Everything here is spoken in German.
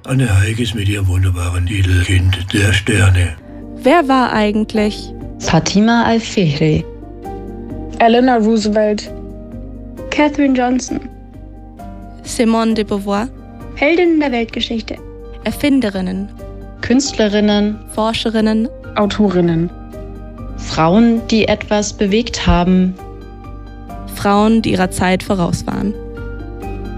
Anne Heiges mit ihrem wunderbaren Titel Kind der Sterne. Wer war eigentlich Fatima Al-Fihri, Eleanor Roosevelt, Katherine Johnson, Simone de Beauvoir? Heldinnen der Weltgeschichte, Erfinderinnen, Künstlerinnen, Forscherinnen, Autorinnen, Frauen, die etwas bewegt haben, Frauen, die ihrer Zeit voraus waren.